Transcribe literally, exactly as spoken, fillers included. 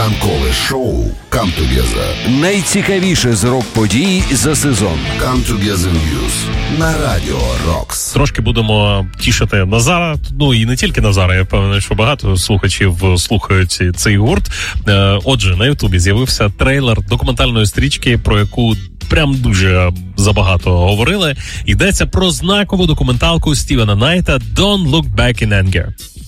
Ранкове шоу Come Together. Найцікавіше з рок-подій за сезон. Come Together News на Радіо Рокс. Трошки будемо тішити Назара, ну і не тільки Назара, я впевнений, що багато слухачів слухають цей гурт. Отже, на Ютубі з'явився трейлер документальної стрічки, про яку прям дуже забагато говорили. Йдеться про знакову документалку Стівена Найта «Don't Look Back in Anger».